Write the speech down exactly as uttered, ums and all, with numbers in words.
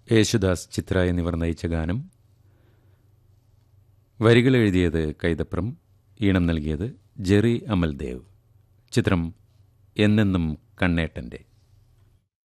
യേശുദാസ്, ചിത്ര എന്നിവർ നയിച്ച ഗാനം. വരികൾ എഴുതിയത് കൈതപ്രം, ഈണം നൽകിയത് ജെറി അമൽദേവ്. ചിത്രം എന്നെന്നും കണ്ണേട്ടൻ്റെ.